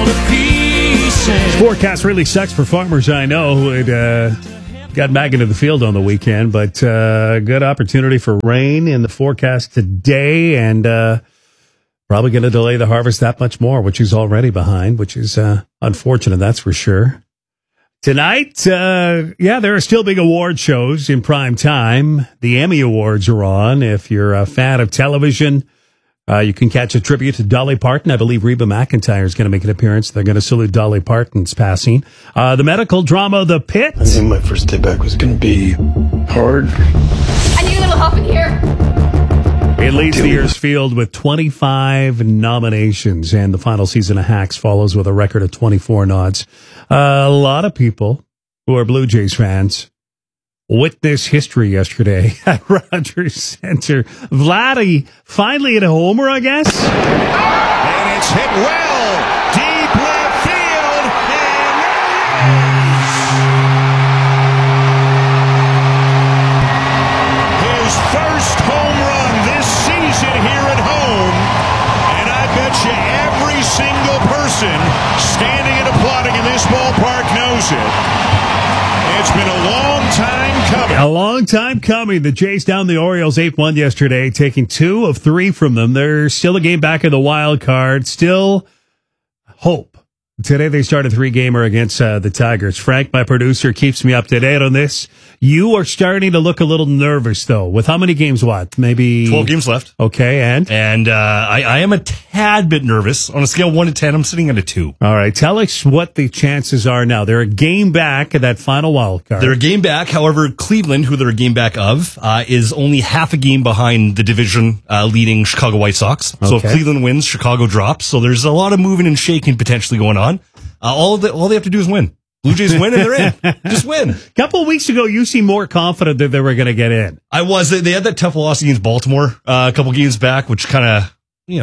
This forecast really sucks for farmers, I know, who had got back into the field on the weekend, but good opportunity for rain in the forecast today, and probably going to delay the harvest that much more, which is already behind, which is unfortunate, that's for sure. Tonight, there are still big award shows in prime time. The Emmy Awards are on. If you're a fan of television, you can catch a tribute to Dolly Parton. I believe Reba McEntire is going to make an appearance. They're going to salute Dolly Parton's passing. The medical drama, The Pit. I knew my first day back was going to be hard. I need a little help in here. It leads the year's field with 25 nominations, and the final season of Hacks follows with a record of 24 nods. A lot of people who are Blue Jays fans witnessed history yesterday at Rogers Center. Vladdy finally hit a homer, I guess. And it's hit well. Deep left field. And his first home run this season here at home. And I bet you every single person standing and applauding in this ballpark knows it. It's been a long time coming. A long time coming. The Jays down the Orioles 8-1 yesterday, taking 2 of 3 from them. They're still a game back of the wild card. Still hope. Today they start a 3-gamer against the Tigers. Frank, my producer, keeps me up to date on this. You are starting to look a little nervous, though. With how many games, what? Maybe 12 games left. Okay, and I am a tad bit nervous. On a scale of 1 to 10, I'm sitting at a 2. All right, tell us what the chances are now. They're a game back at that final wild card. They're a game back. However, Cleveland, who they're a game back of, is only half a game behind the division leading Chicago White Sox. So if Cleveland wins, Chicago drops. So there's a lot of moving and shaking potentially going on. All they have to do is win. Blue Jays win and they're in. Just win. A couple of weeks ago, you seemed more confident that they were going to get in. I was. They had that tough loss against Baltimore a couple games back, which kind of,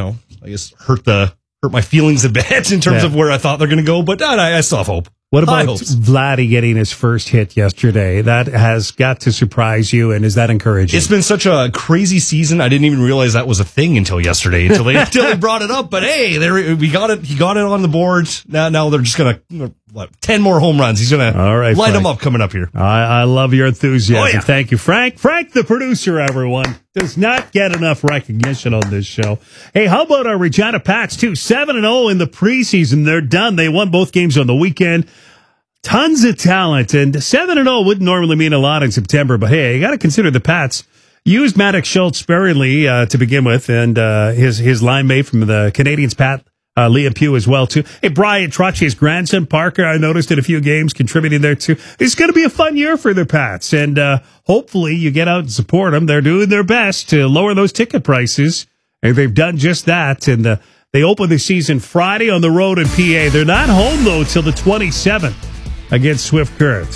I guess hurt my feelings a bit in terms of where I thought they're going to go. But I still have hope. What about Vladdy getting his first hit yesterday? That has got to surprise you, and is that encouraging? It's been such a crazy season. I didn't even realize that was a thing until yesterday, until they brought it up. But hey, we got it. He got it on the board. Now they're just gonna 10 more home runs. He's gonna light them up coming up here. I love your enthusiasm. Oh, yeah. Thank you, Frank. Frank, the producer, everyone, does not get enough recognition on this show. Hey, how about our Regina Pats too? 7-0 in the preseason. They're done. They won both games on the weekend. Tons of talent, and 7-0 wouldn't normally mean a lot in September, but hey, you got to consider the Pats used Maddox Schultz sparingly to begin with, and his line mate from the Canadiens, Pat Liam Pugh as well too. Hey, Brian Trotsch's grandson Parker, I noticed in a few games contributing there too. It's going to be a fun year for the Pats, and hopefully you get out and support them. They're doing their best to lower those ticket prices, and they've done just that. And they open the season Friday on the road in PA. They're not home though till the 27th. Against Swift Current.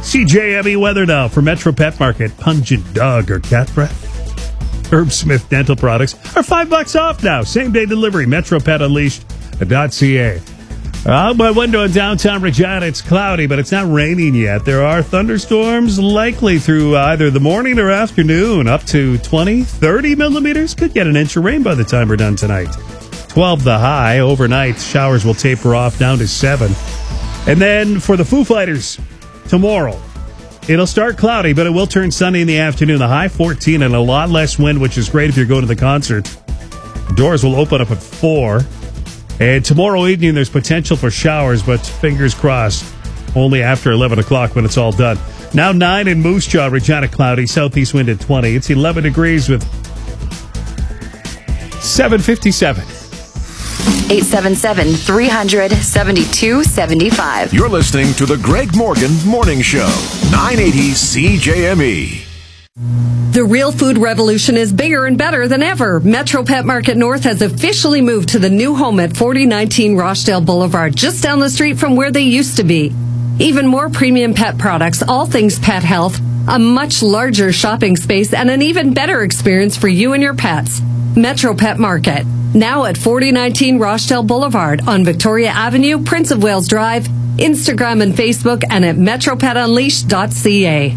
CJME weather now for Metro Pet Market. Pungent dog or cat breath. Herb Smith Dental Products are $5 off now. Same day delivery. MetroPetUnleashed.ca. Out my window in downtown Regina, it's cloudy, but it's not raining yet. There are thunderstorms likely through either the morning or afternoon. Up to 20, 30 millimeters. Could get an inch of rain by the time we're done tonight. 12 the high. Overnight, showers will taper off down to 7. And then for the Foo Fighters, tomorrow, it'll start cloudy, but it will turn sunny in the afternoon. The high 14 and a lot less wind, which is great if you're going to the concert. Doors will open up at 4. And tomorrow evening, there's potential for showers, but fingers crossed, only after 11 o'clock when it's all done. Now 9 in Moose Jaw, Regina cloudy, southeast wind at 20. It's 11 degrees with 757. 877-300-7275. You're listening to the Greg Morgan Morning Show, 980 CJME. The real food revolution is bigger and better than ever. Metro Pet Market North has officially moved to the new home at 4019 Rochdale Boulevard, just down the street from where they used to be. Even more premium pet products, all things pet health, a much larger shopping space, and an even better experience for you and your pets. Metro Pet Market, now at 4019 Rochdale Boulevard on Victoria Avenue, Prince of Wales Drive, Instagram and Facebook, and at metropetunleashed.ca.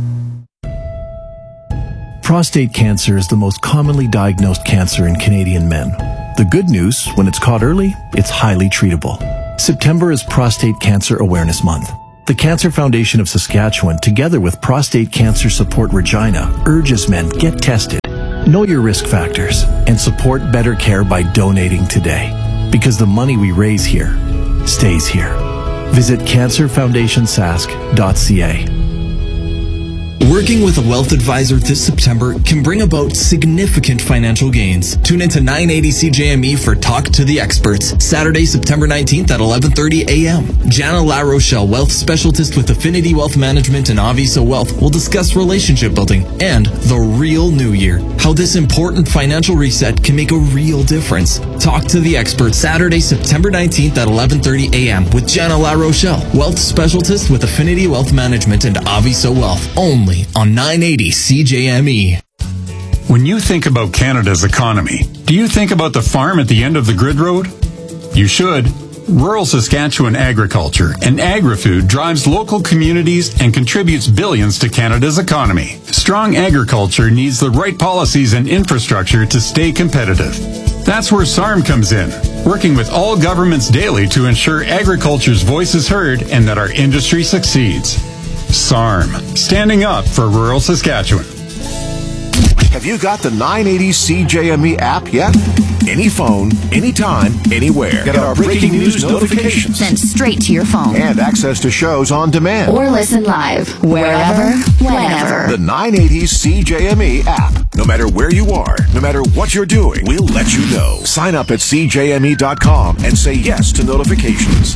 Prostate cancer is the most commonly diagnosed cancer in Canadian men. The good news, when it's caught early, it's highly treatable. September is Prostate Cancer Awareness Month. The Cancer Foundation of Saskatchewan, together with Prostate Cancer Support Regina, urges men get tested, know your risk factors, and support better care by donating today. Because the money we raise here stays here. Visit cancerfoundationsask.ca. Working with a wealth advisor this September can bring about significant financial gains. Tune into 980 CJME for Talk to the Experts, Saturday, September 19th at 11:30 a.m. Jana La Rochelle, wealth specialist with Affinity Wealth Management and Aviso Wealth, will discuss relationship building and the real new year. How this important financial reset can make a real difference. Talk to the Experts, Saturday, September 19th at 11:30 a.m. with Jana La Rochelle, wealth specialist with Affinity Wealth Management and Aviso Wealth, only on 980 CJME. When you think about Canada's economy, do you think about the farm at the end of the grid road? You should. Rural Saskatchewan agriculture and agri-food drives local communities and contributes billions to Canada's economy. Strong agriculture needs the right policies and infrastructure to stay competitive. That's where SARM comes in, working with all governments daily to ensure agriculture's voice is heard and that our industry succeeds. SARM, standing up for rural Saskatchewan. Have you got the 980 CJME app yet? Any phone, anytime, anywhere. Get our breaking news notifications Sent straight to your phone. and access to shows on demand. Or listen live, wherever, whenever. The 980 CJME app. No matter where you are, no matter what you're doing, we'll let you know. Sign up at CJME.com and say yes to notifications.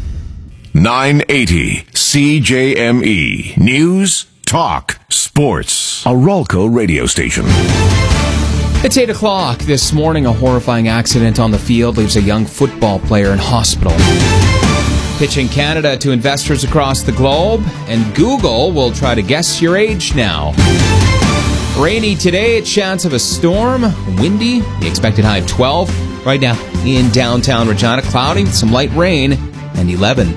980 CJME. News, talk, sports. A Rolco radio station. It's 8 o'clock this morning. A horrifying accident on the field leaves a young football player in hospital. Pitching Canada to investors across the globe, and Google will try to guess your age now. Rainy today, a chance of a storm. Windy, the expected high of 12. Right now in downtown Regina, cloudy with some light rain, and 11.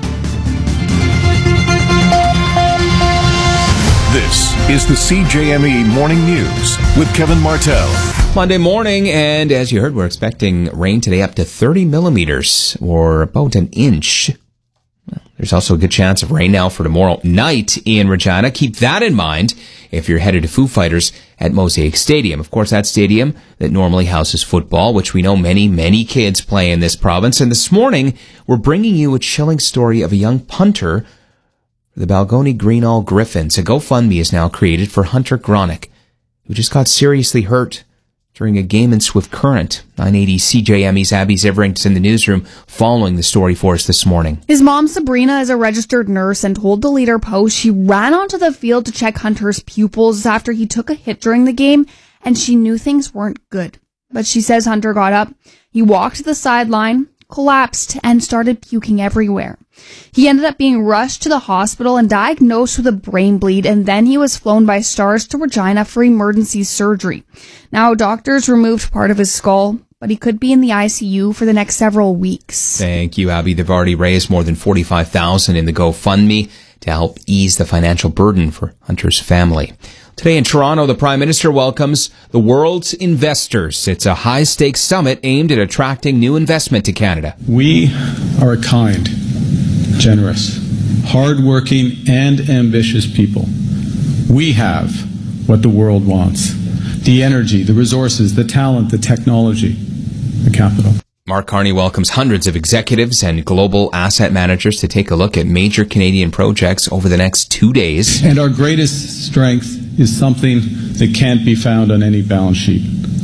This is the CJME Morning News with Kevin Martell. Monday morning, and as you heard, we're expecting rain today up to 30 millimeters, or about an inch. There's also a good chance of rain now for tomorrow night in Regina. Keep that in mind if you're headed to Foo Fighters at Mosaic Stadium. Of course, that stadium that normally houses football, which we know many kids play in this province. And this morning, we're bringing you a chilling story of a young punter for the Balgony Greenall Griffins. A GoFundMe is now created for Hunter Gronick, who just got seriously hurt during a game in Swift Current. 980 CJME's Abby Zivering's in the newsroom following the story for us this morning. His mom, Sabrina, is a registered nurse and told the Leader Post she ran onto the field to check Hunter's pupils after he took a hit during the game, and she knew things weren't good. But she says Hunter got up, he walked to the sideline, collapsed, and started puking everywhere. He ended up being rushed to the hospital and diagnosed with a brain bleed, and then he was flown by Stars to Regina for emergency surgery. Now, doctors removed part of his skull, but he could be in the ICU for the next several weeks. Thank you, Abby. They've already raised more than $45,000 in the GoFundMe to help ease the financial burden for Hunter's family. Today in Toronto, the Prime Minister welcomes the world's investors. It's a high-stakes summit aimed at attracting new investment to Canada. We are a kind, generous, hard-working, and ambitious people. We have what the world wants: the energy, the resources, the talent, the technology, the capital. Mark Carney welcomes hundreds of executives and global asset managers to take a look at major Canadian projects over the next 2 days. And our greatest strength is something that can't be found on any balance sheet: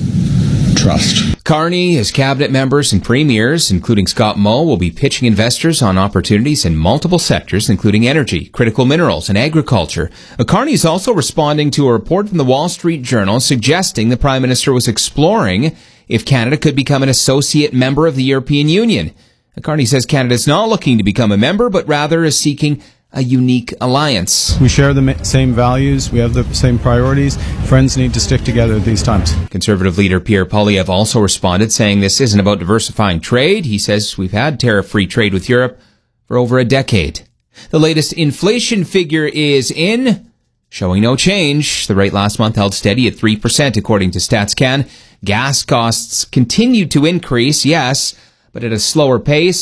trust. Carney, his cabinet members and premiers, including Scott Moe, will be pitching investors on opportunities in multiple sectors, including energy, critical minerals, and agriculture. Carney is also responding to a report from the Wall Street Journal suggesting the Prime Minister was exploring if Canada could become an associate member of the European Union. Carney says Canada is not looking to become a member, but rather is seeking a unique alliance. We share the same values. We have the same priorities. Friends need to stick together at these times. Conservative leader Pierre Poilievre also responded, saying this isn't about diversifying trade. He says we've had tariff-free trade with Europe for over a decade. The latest inflation figure is in, showing no change. The rate last month held steady at 3%, according to StatsCan. Gas costs continued to increase, yes, but at a slower pace.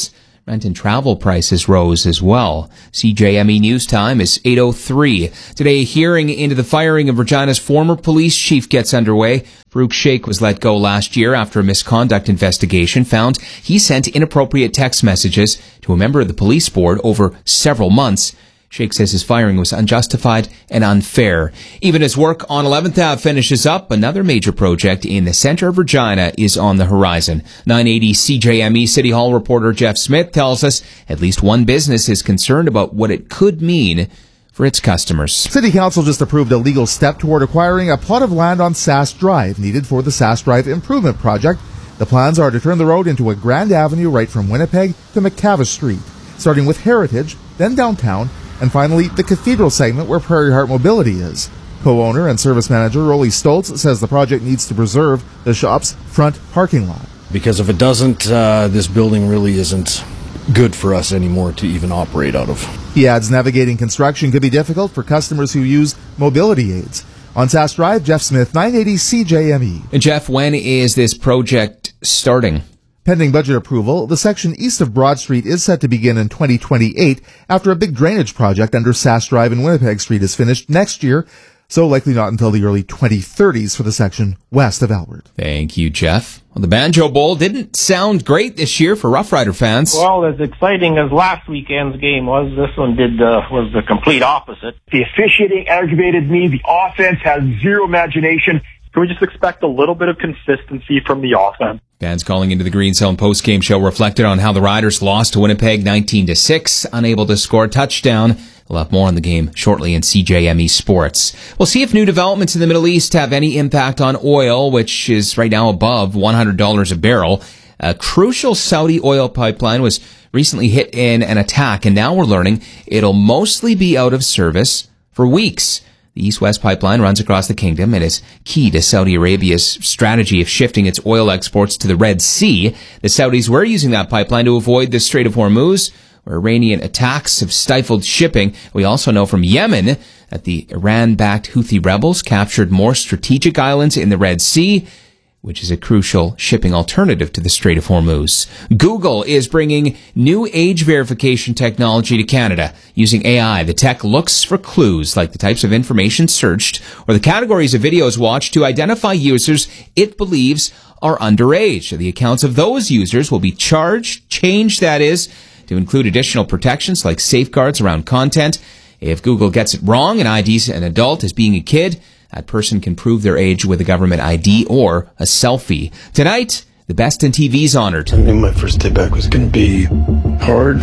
Rent and travel prices rose as well. CJME News Time is 8:03. Today, a hearing into the firing of Regina's former police chief gets underway. Farouk Sheikh was let go last year after a misconduct investigation found he sent inappropriate text messages to a member of the police board over several months. Sheikh says his firing was unjustified and unfair. Even as work on 11th Ave finishes up, another major project in the center of Regina is on the horizon. 980 CJME City Hall reporter Jeff Smith tells us at least one business is concerned about what it could mean for its customers. City Council just approved a legal step toward acquiring a plot of land on Sass Drive needed for the Sass Drive Improvement Project. The plans are to turn the road into a grand avenue right from Winnipeg to McTavish Street, starting with Heritage, then downtown, and finally, the Cathedral segment where Prairie Heart Mobility is. Co-owner and service manager Rolly Stoltz says the project needs to preserve the shop's front parking lot. Because if it doesn't, this building really isn't good for us anymore to even operate out of. He adds navigating construction could be difficult for customers who use mobility aids. On Sass Drive, Jeff Smith, 980 CJME. And Jeff, when is this project starting? Pending budget approval, the section east of Broad Street is set to begin in 2028 after a big drainage project under Sass Drive and Winnipeg Street is finished next year, so likely not until the early 2030s for the section west of Albert. Thank you, Jeff. Well, the Banjo Bowl didn't sound great this year for Rough Rider fans. Well, as exciting as last weekend's game was, this one was the complete opposite. The officiating aggravated me. The offense has zero imagination. Can we just expect a little bit of consistency from the offense? Fans calling into the Green Zone postgame show reflected on how the Riders lost to Winnipeg 19-6, unable to score a touchdown. We'll have more on the game shortly in CJME Sports. We'll see if new developments in the Middle East have any impact on oil, which is right now above $100 a barrel. A crucial Saudi oil pipeline was recently hit in an attack, and now we're learning it'll mostly be out of service for weeks. The East-West pipeline runs across the kingdom and is key to Saudi Arabia's strategy of shifting its oil exports to the Red Sea. The Saudis were using that pipeline to avoid the Strait of Hormuz, where Iranian attacks have stifled shipping. We also know from Yemen that the Iran-backed Houthi rebels captured more strategic islands in the Red Sea, which is a crucial shipping alternative to the Strait of Hormuz. Google is bringing new age verification technology to Canada. Using AI, the tech looks for clues like the types of information searched or the categories of videos watched to identify users it believes are underage. The accounts of those users will be changed, that is, to include additional protections like safeguards around content. If Google gets it wrong and IDs an adult as being a kid, that person can prove their age with a government ID or a selfie. Tonight, the best in TV's honored. I knew my first day back was going to be hard.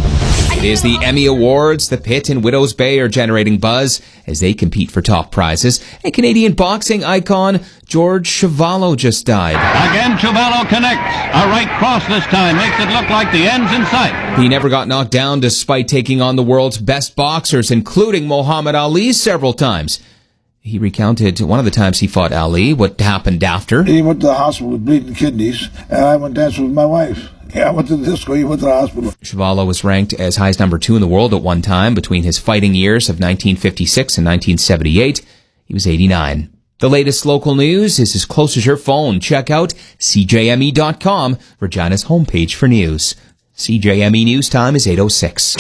It is the Emmy Awards. The Pit and Widows Bay are generating buzz as they compete for top prizes. And Canadian boxing icon George Chuvalo just died. Again, Chuvalo connects. A right cross this time makes it look like the end's in sight. He never got knocked down despite taking on the world's best boxers, including Muhammad Ali several times. He recounted one of the times he fought Ali, what happened after. He went to the hospital with bleeding kidneys, and I went dancing with my wife. Yeah, I went to the disco, he went to the hospital. Chuvalo was ranked as high as number 2 in the world at one time between his fighting years of 1956 and 1978. He was 89. The latest local news is as close as your phone. Check out CJME.com, Regina's homepage for news. CJME News Time is 8:06.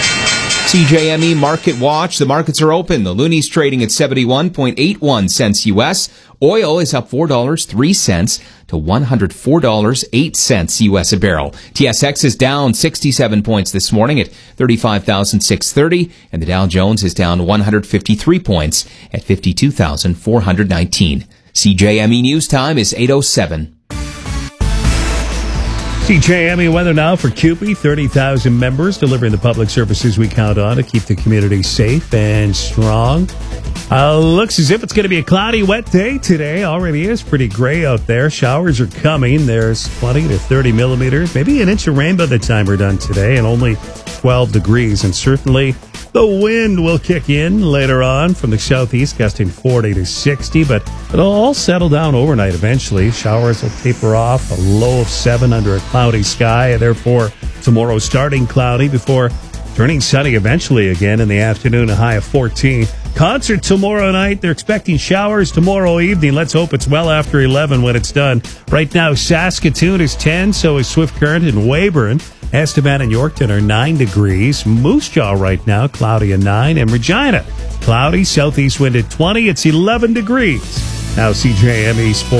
CJME Market Watch. The markets are open. The loonies trading at 71.81 cents U.S. Oil is up $4.03 to $104.08 U.S. a barrel. TSX is down 67 points this morning at 35,630, and the Dow Jones is down 153 points at 52,419. CJME News Time is 8:07. CJME weather now for CUPE. 30,000 members delivering the public services we count on to keep the community safe and strong. Looks as if it's going to be a cloudy, wet day today. Already is pretty gray out there. Showers are coming. There's 20 to 30 millimeters, maybe an inch of rain by the time we're done today, and only 12 degrees. And certainly the wind will kick in later on from the southeast, gusting 40 to 60, but it'll all settle down overnight eventually. Showers will taper off, a low of 7 under a cloudy sky, and therefore tomorrow starting cloudy before turning sunny eventually again in the afternoon, a high of 14. Concert tomorrow night. They're expecting showers tomorrow evening. Let's hope it's well after 11 when it's done. Right now, Saskatoon is 10, so is Swift Current and Weyburn. Estevan and Yorkton are 9 degrees. Moose Jaw right now, cloudy at 9. And Regina, cloudy, southeast wind at 20. It's 11 degrees. Now CJME Sports.